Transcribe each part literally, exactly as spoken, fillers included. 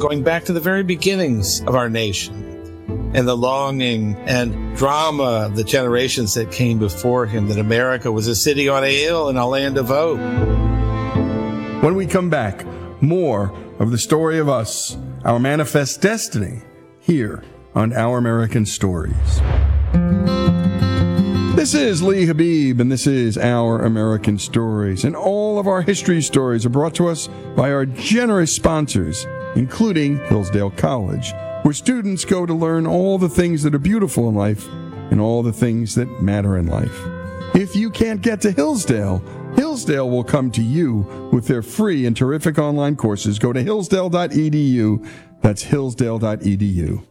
going back to the very beginnings of our nation and the longing and drama of the generations that came before him, that America was a city on a hill and a land of hope. When we come back, more of the story of us, our manifest destiny, here on Our American Stories. This is Lee Habib, and this is Our American Stories. And all of our history stories are brought to us by our generous sponsors, including Hillsdale College, where students go to learn all the things that are beautiful in life and all the things that matter in life. If you can't get to Hillsdale, Hillsdale will come to you with their free and terrific online courses. Go to hillsdale dot e d u. That's hillsdale dot e d u.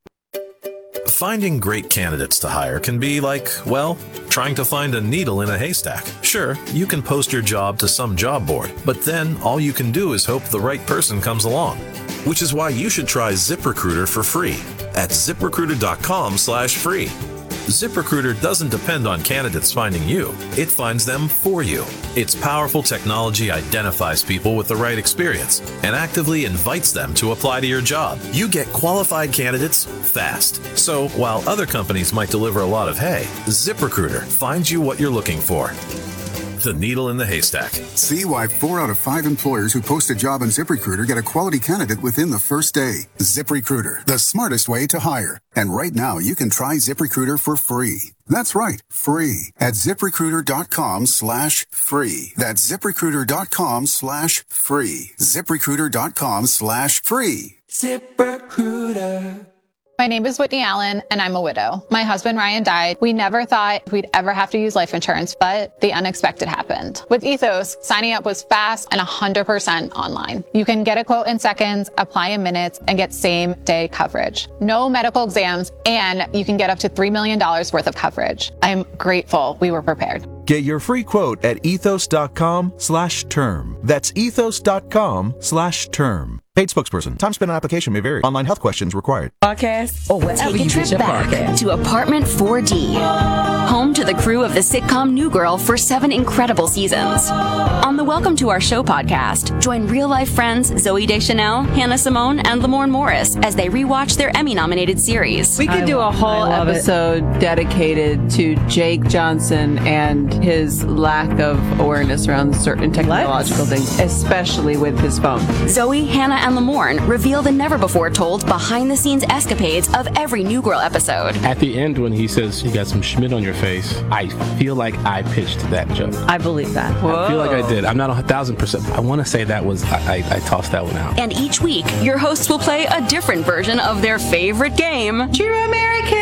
Finding great candidates to hire can be like, well, trying to find a needle in a haystack. Sure, you can post your job to some job board, but then all you can do is hope the right person comes along. Which is why you should try ZipRecruiter for free at ziprecruiter.com slash free. ZipRecruiter doesn't depend on candidates finding you. It finds them for you. Its powerful technology identifies people with the right experience and actively invites them to apply to your job. You get qualified candidates fast. So while other companies might deliver a lot of hay, ZipRecruiter finds you what you're looking for. The needle in the haystack. See why four out of five employers who post a job on ZipRecruiter get a quality candidate within the first day. ZipRecruiter, the smartest way to hire. And right now, you can try ZipRecruiter for free. That's right, free at ZipRecruiter.com slash free. That's ZipRecruiter.com slash free. ZipRecruiter.com slash free. ZipRecruiter. My name is Whitney Allen, and I'm a widow. My husband, Ryan, died. We never thought we'd ever have to use life insurance, but the unexpected happened. With Ethos, signing up was fast and one hundred percent online. You can get a quote in seconds, apply in minutes, and get same-day coverage. No medical exams, and you can get up to three million dollars worth of coverage. I'm grateful we were prepared. Get your free quote at ethos.com slash term. That's ethos.com slash term. Paid spokesperson. Time spent on application may vary. Online health questions required. Podcast or whatever Take a you trip get your back podcast. to Apartment four D, home to the crew of the sitcom New Girl for seven incredible seasons. On the Welcome to Our Show podcast, join real-life friends Zooey Deschanel, Hannah Simone, and Lamorne Morris as they rewatch their Emmy-nominated series. We could I do a love- whole I love it. episode dedicated to Jake Johnson and his lack of awareness around certain technological things, especially with his phone. Zoe, Hannah, and Lamorne reveal the never-before-told behind-the-scenes escapades of every New Girl episode. At the end, when he says, you got some Schmidt on your face, I feel like I pitched that joke. I believe that. I feel like I did. I'm not a thousand percent. I want to say that was, I, I, I tossed that one out. And each week, your hosts will play a different version of their favorite game, True American!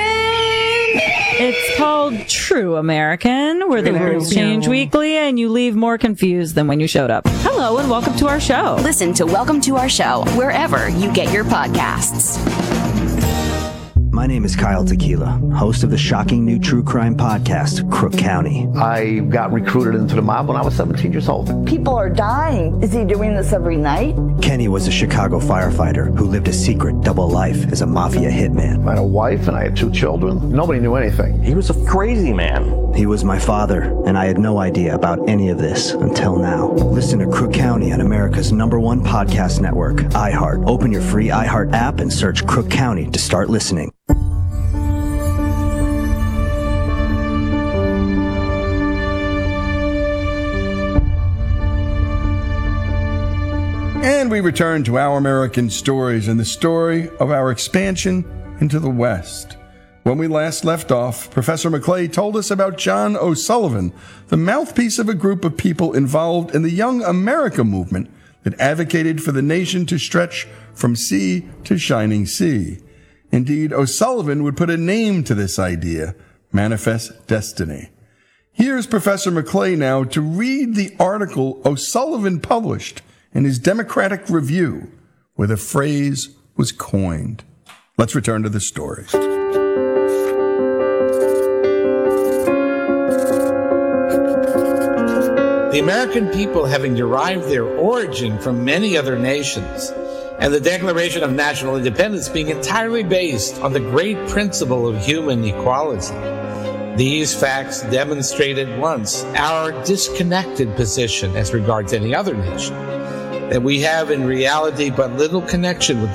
It's called True American, where the There rules we change go. weekly and you leave more confused than when you showed up. Hello and welcome to our show. Listen to Welcome to Our Show wherever you get your podcasts. My name is Kyle Tequila, host of the shocking new true crime podcast, Crook County. I got recruited into the mob when I was seventeen years old. People are dying. Is he doing this every night? Kenny was a Chicago firefighter who lived a secret double life as a mafia hitman. I had a wife and I had two children. Nobody knew anything. He was a crazy man. He was my father, and I had no idea about any of this until now. Listen to Crook County on America's number one podcast network, iHeart. Open your free iHeart app and search Crook County to start listening. And we return to Our American Stories and the story of our expansion into the West. When we last left off, Professor McClay told us about John O'Sullivan, the mouthpiece of a group of people involved in the Young America movement that advocated for the nation to stretch from sea to shining sea. Indeed, O'Sullivan would put a name to this idea, Manifest Destiny. Here's Professor McClay now to read the article O'Sullivan published in his Democratic Review, where the phrase was coined. Let's return to the story. The American people, having derived their origin from many other nations, and the Declaration of National Independence being entirely based on the great principle of human equality, these facts demonstrate at once our disconnected position as regards any other nation, that we have in reality but little connection with